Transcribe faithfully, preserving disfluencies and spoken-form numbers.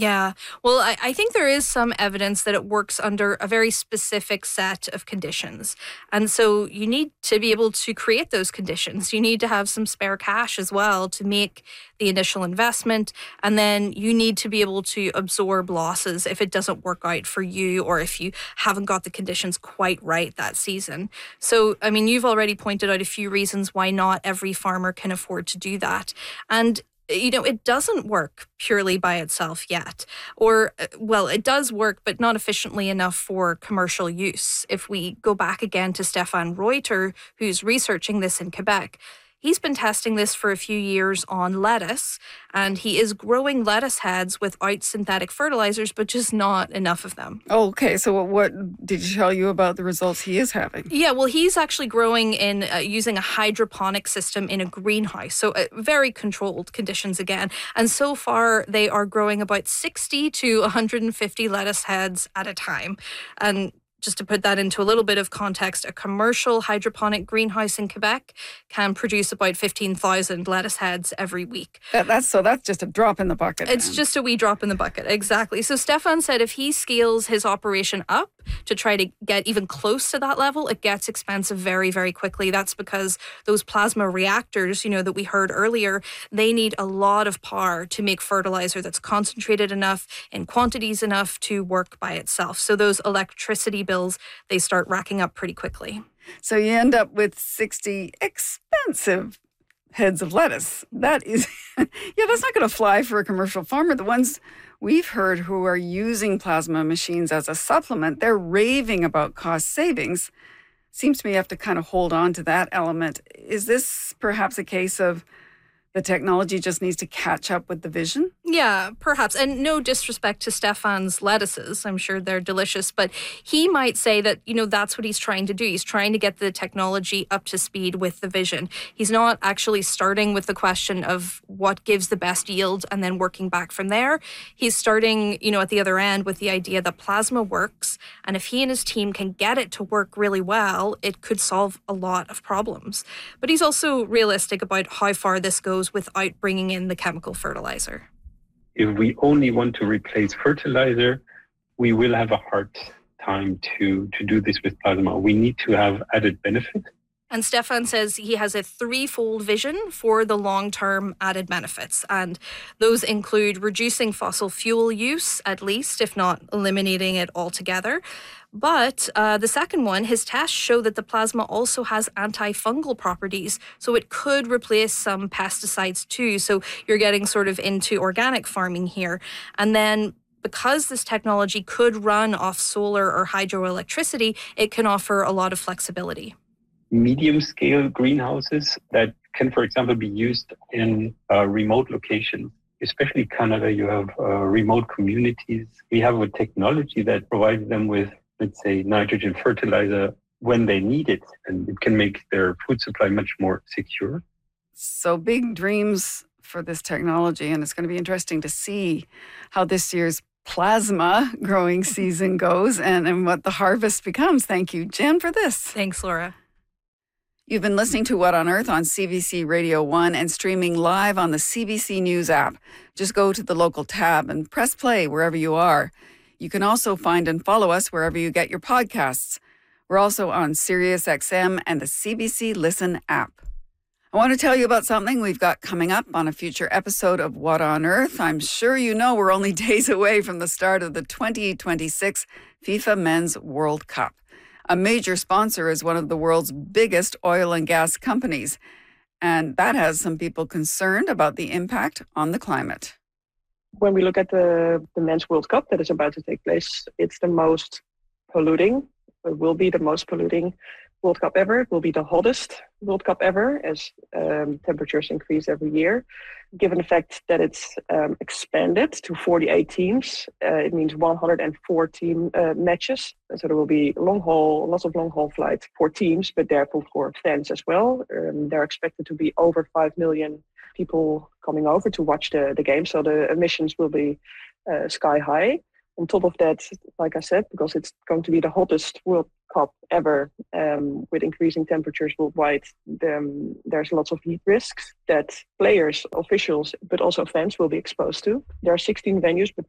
Yeah, well, I, I think there is some evidence that it works under a very specific set of conditions. And so you need to be able to create those conditions. You need to have some spare cash as well to make the initial investment. And then you need to be able to absorb losses if it doesn't work out for you or if you haven't got the conditions quite right that season. So, I mean, you've already pointed out a few reasons why not every farmer can afford to do that. And you know, it doesn't work purely by itself yet. Or, well, it does work, but not efficiently enough for commercial use. If we go back again to Stefan Reuter, who's researching this in Quebec, he's been testing this for a few years on lettuce, and he is growing lettuce heads without synthetic fertilizers, but just not enough of them. Oh, okay. So what did he tell you about the results he is having? Yeah, well, he's actually growing in uh, using a hydroponic system in a greenhouse. So uh, very controlled conditions again. And so far, they are growing about sixty to one hundred fifty lettuce heads at a time. And just to put that into a little bit of context, a commercial hydroponic greenhouse in Quebec can produce about fifteen thousand lettuce heads every week. That, that's so that's just a drop in the bucket. It's man. just a wee drop in the bucket, exactly. So Stefan said if he scales his operation up to try to get even close to that level, it gets expensive very, very quickly. That's because those plasma reactors, you know, that we heard earlier, they need a lot of power to make fertilizer that's concentrated enough in quantities enough to work by itself. So those electricity bills, they start racking up pretty quickly. So you end up with sixty expensive heads of lettuce. That is, yeah, that's not going to fly for a commercial farmer. The ones we've heard who are using plasma machines as a supplement, they're raving about cost savings. Seems to me you have to kind of hold on to that element. Is this perhaps a case of the technology just needs to catch up with the vision? Yeah, perhaps. And no disrespect to Stefan's lettuces. I'm sure they're delicious. But he might say that, you know, that's what he's trying to do. He's trying to get the technology up to speed with the vision. He's not actually starting with the question of what gives the best yield and then working back from there. He's starting, you know, at the other end with the idea that plasma works. And if he and his team can get it to work really well, it could solve a lot of problems. But he's also realistic about how far this goes without bringing in the chemical fertilizer. If we only want to replace fertilizer, we will have a hard time to, to do this with plasma. We need to have added benefit. And Stefan says he has a threefold vision for the long-term added benefits. And those include reducing fossil fuel use, at least, if not eliminating it altogether. But uh, the second one, his tests show that the plasma also has antifungal properties. So it could replace some pesticides too. So you're getting sort of into organic farming here. And then because this technology could run off solar or hydroelectricity, it can offer a lot of flexibility. Medium-scale greenhouses that can, for example, be used in uh, remote locations. Especially Canada, you have uh, remote communities. We have a technology that provides them with, let's say, nitrogen fertilizer when they need it, and it can make their food supply much more secure. So big dreams for this technology, and it's going to be interesting to see how this year's plasma growing season goes and, and what the harvest becomes. Thank you, Jen, for this. Thanks, Laura. You've been listening to What on Earth on C B C Radio one and streaming live on the C B C News app. Just go to the local tab and press play wherever you are. You can also find and follow us wherever you get your podcasts. We're also on Sirius X M and the C B C Listen app. I want to tell you about something we've got coming up on a future episode of What on Earth. I'm sure you know we're only days away from the start of the twenty twenty-six FIFA Men's World Cup. A major sponsor is one of the world's biggest oil and gas companies, and that has some people concerned about the impact on the climate. When we look at the, the Men's World Cup that is about to take place, it's the most polluting, it will be the most polluting World Cup ever. It will be the hottest World Cup ever as um, temperatures increase every year. Given the fact that it's um, expanded to forty-eight teams, uh, it means one hundred four team uh, matches. And so there will be long haul, lots of long haul flights for teams, but therefore for fans as well. Um, they're expected to be over five million people coming over to watch the, the game. So the emissions will be uh, sky high. On top of that, like I said, because it's going to be the hottest World Cup ever, um, with increasing temperatures worldwide, um, there's lots of heat risks that players, officials, but also fans will be exposed to. There are sixteen venues, but